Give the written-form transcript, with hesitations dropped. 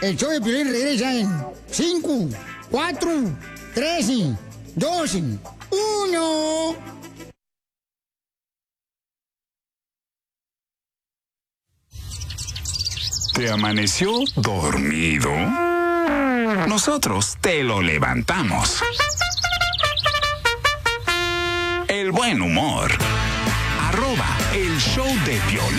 El show de Piolín regresa en 5, 4, 3, 2, 1. ¿Te amaneció dormido? Nosotros te lo levantamos. El buen humor. @el show de Piolín.